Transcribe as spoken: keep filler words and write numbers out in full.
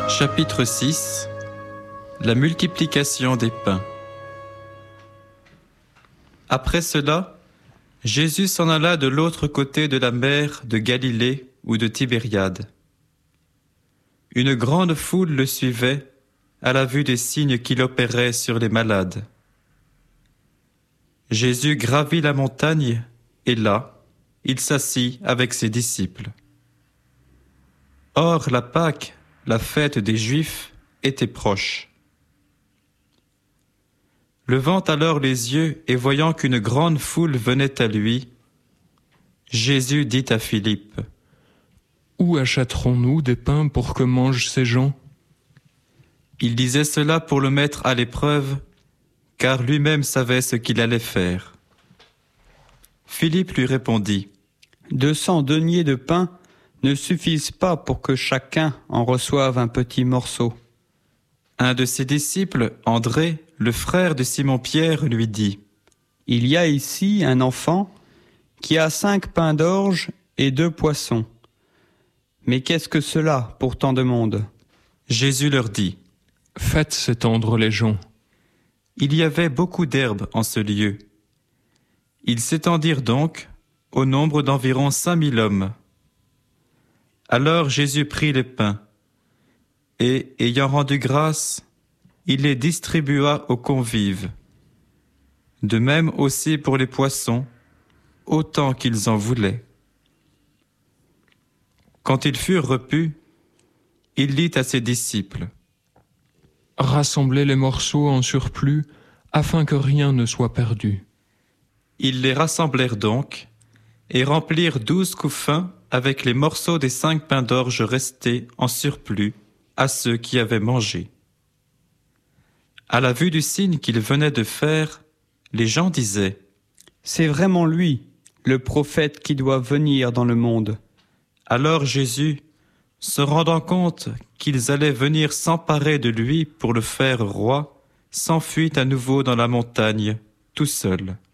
Chapitre six. La multiplication des pains. Après cela, Jésus s'en alla de l'autre côté de la mer de Galilée ou de Tibériade. Une grande foule le suivait à la vue des signes qu'il opérait sur les malades. Jésus gravit la montagne et là, il s'assit avec ses disciples. Or, la Pâque, la fête des Juifs, était proche. Levant alors les yeux et voyant qu'une grande foule venait à lui, Jésus dit à Philippe : « Où achèterons-nous des pains pour que mangent ces gens ? » Il disait cela pour le mettre à l'épreuve, car lui-même savait ce qu'il allait faire. Philippe lui répondit : « Deux cents deniers de pain ne suffisent pas pour que chacun en reçoive un petit morceau. » Un de ses disciples, André, le frère de Simon-Pierre, lui dit : « Il y a ici un enfant qui a cinq pains d'orge et deux poissons. Mais qu'est-ce que cela pour tant de monde ?» Jésus leur dit : « Faites s'étendre les gens. » Il y avait beaucoup d'herbe en ce lieu. Ils s'étendirent donc, au nombre d'environ cinq mille hommes. Alors Jésus prit les pains, et, ayant rendu grâce, il les distribua aux convives. De même aussi pour les poissons, autant qu'ils en voulaient. Quand ils furent repus, il dit à ses disciples : « Rassemblez les morceaux en surplus, afin que rien ne soit perdu. » Ils les rassemblèrent donc, et remplirent douze couffins avec les morceaux des cinq pains d'orge restés en surplus à ceux qui avaient mangé. À la vue du signe qu'il venait de faire, les gens disaient : « C'est vraiment lui, le prophète qui doit venir dans le monde. » Alors Jésus, se rendant compte qu'ils allaient venir s'emparer de lui pour le faire roi, s'enfuit à nouveau dans la montagne, tout seul.